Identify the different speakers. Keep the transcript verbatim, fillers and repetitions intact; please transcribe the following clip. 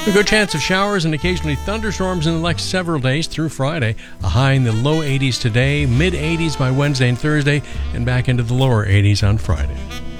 Speaker 1: A good chance of showers and occasionally thunderstorms in the next several days through Friday. A high in the low eighties today, mid eighties by Wednesday and Thursday, and back into the lower eighties on Friday.